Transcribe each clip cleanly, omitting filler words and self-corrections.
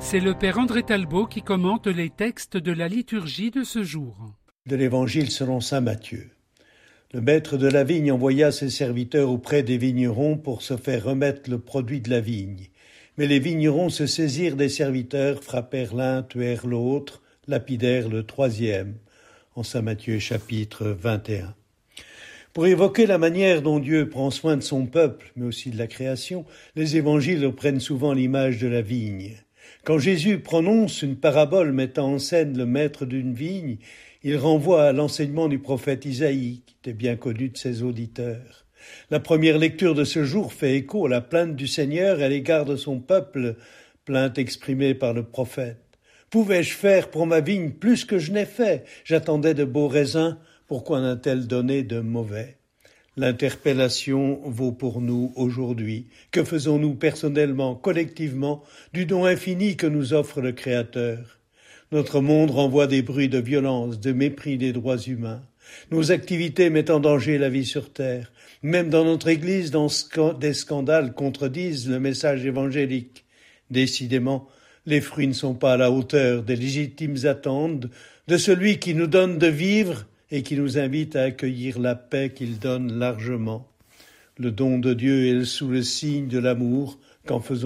C'est le père André Talbot qui commente les textes de la liturgie de ce jour. De l'Évangile selon saint Matthieu. Le maître de la vigne envoya ses serviteurs auprès des vignerons pour se faire remettre le produit de la vigne. Mais les vignerons se saisirent des serviteurs, frappèrent l'un, tuèrent l'autre, lapidèrent le troisième. En saint Matthieu chapitre 21. Pour évoquer la manière dont Dieu prend soin de son peuple, mais aussi de la création, les évangiles reprennent souvent l'image de la vigne. Quand Jésus prononce une parabole mettant en scène le maître d'une vigne, il renvoie à l'enseignement du prophète Isaïe, qui était bien connu de ses auditeurs. La première lecture de ce jour fait écho à la plainte du Seigneur à l'égard de son peuple, plainte exprimée par le prophète. « Pouvais-je faire pour ma vigne plus que je n'ai fait ? J'attendais de beaux raisins, pourquoi n'a-t-elle donné de mauvais ?» L'interpellation vaut pour nous aujourd'hui. Que faisons-nous personnellement, collectivement, du don infini que nous offre le Créateur ? Notre monde renvoie des bruits de violence, de mépris des droits humains. Nos activités mettent en danger la vie sur terre. Même dans notre Église, des scandales contredisent le message évangélique. Décidément, les fruits ne sont pas à la hauteur des légitimes attentes de celui qui nous donne de vivre et qui nous invite à accueillir la paix qu'il donne largement. Le don de Dieu est sous le signe de l'amour. Qu'en faisons-nous ?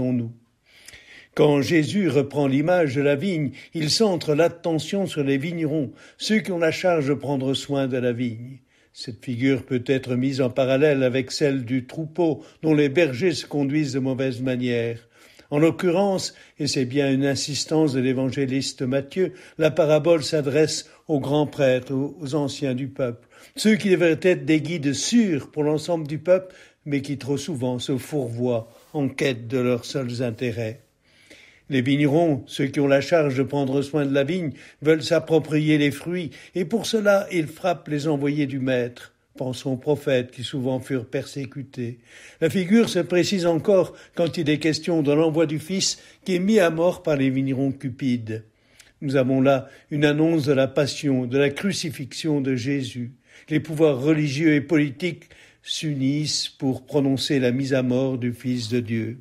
Quand Jésus reprend l'image de la vigne, il centre l'attention sur les vignerons, ceux qui ont la charge de prendre soin de la vigne. Cette figure peut être mise en parallèle avec celle du troupeau, dont les bergers se conduisent de mauvaise manière. En l'occurrence, et c'est bien une insistance de l'évangéliste Matthieu, la parabole s'adresse aux grands prêtres, aux anciens du peuple, ceux qui devraient être des guides sûrs pour l'ensemble du peuple, mais qui trop souvent se fourvoient en quête de leurs seuls intérêts. Les vignerons, ceux qui ont la charge de prendre soin de la vigne, veulent s'approprier les fruits, et pour cela ils frappent les envoyés du maître. Pensons aux prophètes qui souvent furent persécutés. La figure se précise encore quand il est question de l'envoi du Fils qui est mis à mort par les vignerons cupides. Nous avons là une annonce de la passion, de la crucifixion de Jésus. Les pouvoirs religieux et politiques s'unissent pour prononcer la mise à mort du Fils de Dieu.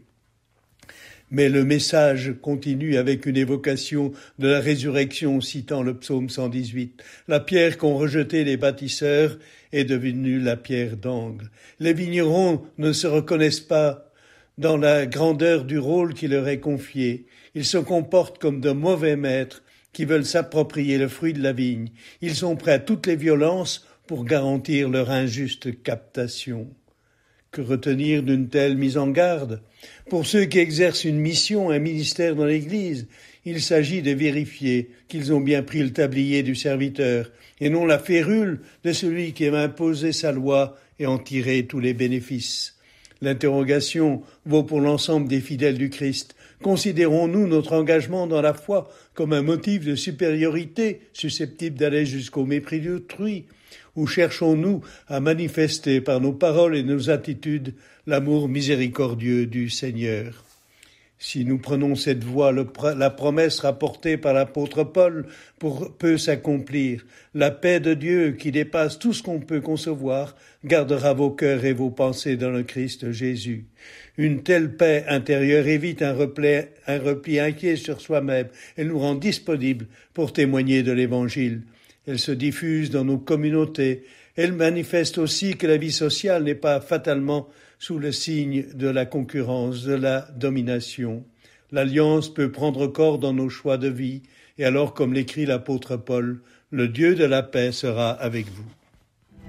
Mais le message continue avec une évocation de la résurrection citant le psaume 118. La pierre qu'ont rejetée les bâtisseurs est devenue la pierre d'angle. Les vignerons ne se reconnaissent pas dans la grandeur du rôle qui leur est confié. Ils se comportent comme de mauvais maîtres qui veulent s'approprier le fruit de la vigne. Ils sont prêts à toutes les violences pour garantir leur injuste captation. Que retenir d'une telle mise en garde ? Pour ceux qui exercent une mission, un ministère dans l'Église, il s'agit de vérifier qu'ils ont bien pris le tablier du serviteur et non la férule de celui qui aime imposer sa loi et en tirer tous les bénéfices. L'interrogation vaut pour l'ensemble des fidèles du Christ. Considérons-nous notre engagement dans la foi comme un motif de supériorité susceptible d'aller jusqu'au mépris d'autrui ? Ou cherchons-nous à manifester par nos paroles et nos attitudes l'amour miséricordieux du Seigneur ? Si nous prenons cette voie, la promesse rapportée par l'apôtre Paul peut s'accomplir. La paix de Dieu, qui dépasse tout ce qu'on peut concevoir, gardera vos cœurs et vos pensées dans le Christ Jésus. Une telle paix intérieure évite un repli inquiet sur soi-même. Elle nous rend disponibles pour témoigner de l'Évangile. Elle se diffuse dans nos communautés. Elle manifeste aussi que la vie sociale n'est pas fatalement sous le signe de la concurrence, de la domination. L'alliance peut prendre corps dans nos choix de vie, et alors, comme l'écrit l'apôtre Paul, le Dieu de la paix sera avec vous.